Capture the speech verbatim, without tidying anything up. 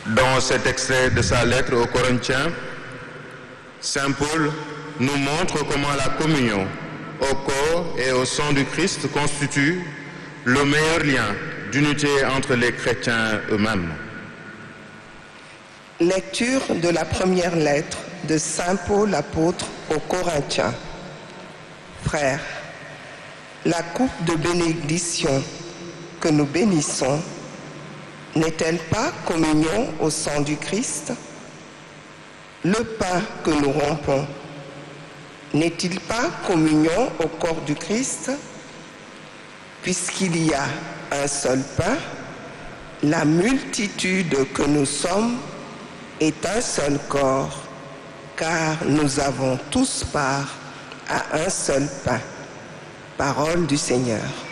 Dans cet extrait de sa lettre aux Corinthiens, Saint Paul nous montre comment la communion au corps et au sang du Christ constitue le meilleur lien d'unité entre les chrétiens eux-mêmes. Lecture de la première lettre de Saint Paul apôtre aux Corinthiens. Frères, la coupe de bénédiction que nous bénissons n'est-elle pas communion au sang du Christ? Le pain que nous rompons n'est-il pas communion au corps du Christ? Puisqu'il y a un seul pain, la multitude que nous sommes est un seul corps, car nous avons tous part à un seul pain. Parole du Seigneur.